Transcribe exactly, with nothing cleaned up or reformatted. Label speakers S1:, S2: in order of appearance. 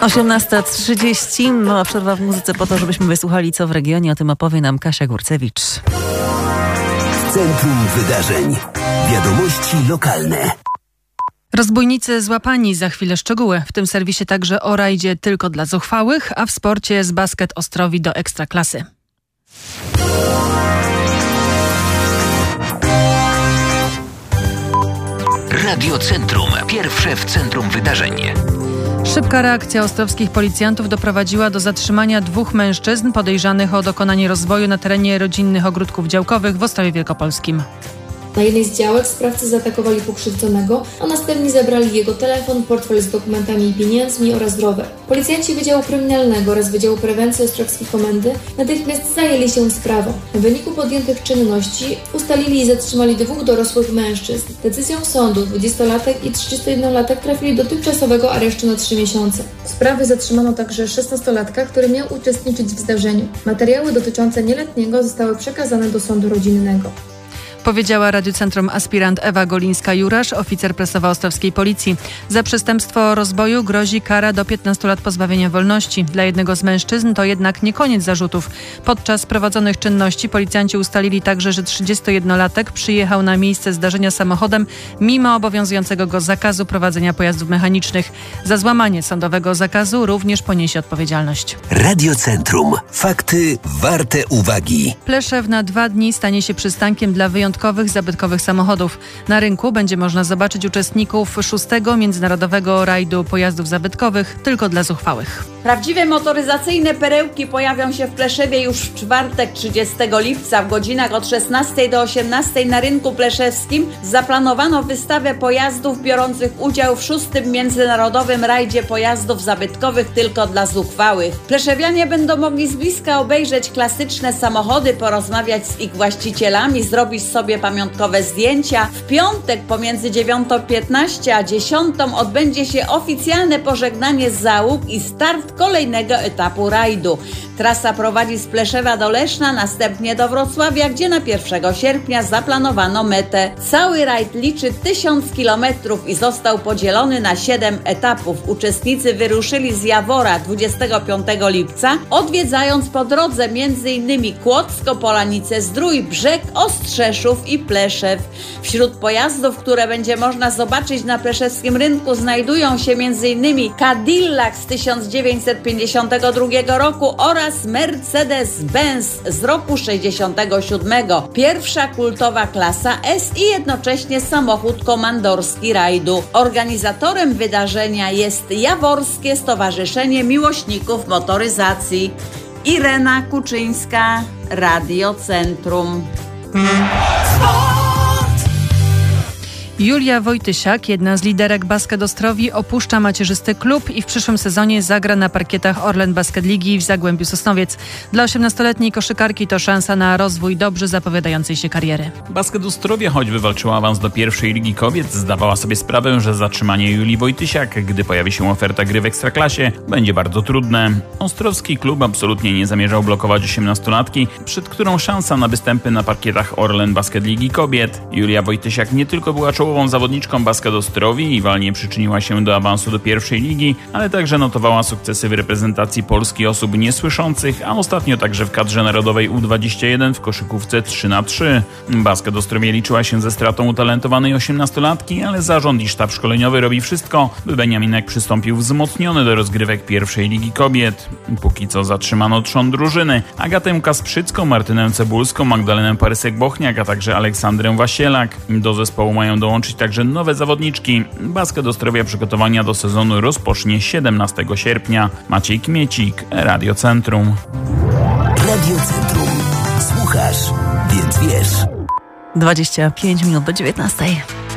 S1: osiemnasta trzydzieści. Mała przerwa w muzyce po to, żebyśmy wysłuchali, co w regionie. O tym opowie nam Kasia Górcewicz.
S2: Centrum Wydarzeń. Wiadomości lokalne.
S3: Rozbójnicy złapani, za chwilę szczegóły. W tym serwisie także o rajdzie tylko dla zuchwałych, a w sporcie z Basket Ostrowi do Ekstraklasy.
S2: Radio Centrum. Pierwsze w centrum wydarzeń.
S3: Szybka reakcja ostrowskich policjantów doprowadziła do zatrzymania dwóch mężczyzn podejrzanych o dokonanie rozwoju na terenie rodzinnych ogródków działkowych w Ostrowie Wielkopolskim.
S4: Na jednej z działek sprawcy zaatakowali pokrzywdzonego, a następnie zabrali jego telefon, portfel z dokumentami i pieniędzmi oraz rower. Policjanci Wydziału Kryminalnego oraz Wydziału Prewencji Ostrowskiej Komendy natychmiast zajęli się sprawą. W wyniku podjętych czynności ustalili i zatrzymali dwóch dorosłych mężczyzn. Decyzją sądu dwudziestolatek i trzydziestojednolatek trafili do tymczasowego aresztu na trzy miesiące. W sprawie zatrzymano także szesnastolatka, który miał uczestniczyć w zdarzeniu. Materiały dotyczące nieletniego zostały przekazane do sądu rodzinnego.
S3: Powiedziała Radiu Centrum aspirant Ewa Golińska-Jurasz, oficer prasowa ostrowskiej policji. Za przestępstwo rozboju grozi kara do piętnastu lat pozbawienia wolności. Dla jednego z mężczyzn to jednak nie koniec zarzutów. Podczas prowadzonych czynności policjanci ustalili także, że trzydziestojednolatek przyjechał na miejsce zdarzenia samochodem mimo obowiązującego go zakazu prowadzenia pojazdów mechanicznych. Za złamanie sądowego zakazu również poniesie odpowiedzialność.
S2: Radio Centrum. Fakty warte uwagi.
S3: Pleszew na dwa dni stanie się przystankiem dla wyjątkowych zabytkowych samochodów. Na rynku będzie można zobaczyć uczestników szóstego Międzynarodowego Rajdu Pojazdów Zabytkowych tylko dla zuchwałych.
S5: Prawdziwe motoryzacyjne perełki pojawią się w Pleszewie już w czwartek trzydziestego lipca w godzinach od szesnastej do osiemnastej na rynku pleszewskim. Zaplanowano wystawę pojazdów biorących udział w szóstym Międzynarodowym Rajdzie Pojazdów Zabytkowych tylko dla zuchwałych. Pleszewianie będą mogli z bliska obejrzeć klasyczne samochody, porozmawiać z ich właścicielami, zrobić sobie pamiątkowe zdjęcia. W piątek pomiędzy dziewiątą piętnaście a dziesiątą odbędzie się oficjalne pożegnanie załóg i start kolejnego etapu rajdu. Trasa prowadzi z Pleszewa do Leszna, następnie do Wrocławia, gdzie na pierwszego sierpnia zaplanowano metę. Cały rajd liczy tysiąc kilometrów i został podzielony na siedem etapów. Uczestnicy wyruszyli z Jawora dwudziestego piątego lipca, odwiedzając po drodze m.in. Kłodzko, Polanice Zdrój, Brzeg, Ostrzeszów i Pleszew. Wśród pojazdów, które będzie można zobaczyć na pleszewskim rynku, znajdują się m.in. Cadillac z tysiąc dziewięćset pięćdziesiątego drugiego roku oraz Mercedes-Benz z roku sześćdziesiątego siódmego. Pierwsza kultowa klasa S i jednocześnie samochód komandorski rajdu. Organizatorem wydarzenia jest Jaworskie Stowarzyszenie Miłośników Motoryzacji. Irena Kuczyńska, Radio Centrum.
S3: Julia Wojtysiak, jedna z liderek Basket Ostrowi, opuszcza macierzysty klub i w przyszłym sezonie zagra na parkietach Orlen Basket Ligi w Zagłębiu Sosnowiec. Dla osiemnastoletniej koszykarki to szansa na rozwój dobrze zapowiadającej się kariery.
S6: Basket Ostrowie, choć wywalczyła awans do pierwszej Ligi Kobiet, zdawała sobie sprawę, że zatrzymanie Julii Wojtysiak, gdy pojawi się oferta gry w Ekstraklasie, będzie bardzo trudne. Ostrowski klub absolutnie nie zamierzał blokować osiemnastolatki, przed którą szansa na występy na parkietach Orlen Basket Ligi Kobiet. Julia Wojtysiak nie tylko była czołową zawodniczką Basket Ostrowi i walnie przyczyniła się do awansu do pierwszej ligi, ale także notowała sukcesy w reprezentacji Polski osób niesłyszących, a ostatnio także w kadrze narodowej U dwadzieścia jeden w koszykówce trzy na trzy. Basket Ostrowie liczyła się ze stratą utalentowanej osiemnastolatki, ale zarząd i sztab szkoleniowy robi wszystko, by Beniaminek przystąpił wzmocniony do rozgrywek pierwszej ligi kobiet. Póki co zatrzymano trzon drużyny: Agatę Kasprzycką, Martynę Cebulską, Magdalenę Parysek-Bochniak, a także Aleksandrę Wasielak. Do zespołu mają dołączyć także nowe zawodniczki. Basket Ostrowia przygotowania do sezonu rozpocznie siedemnastego sierpnia. Maciej Kmiecik, Radio Centrum.
S2: Radio Centrum. Słuchasz, więc wiesz.
S1: dwadzieścia pięć minut do dziewiętnastej.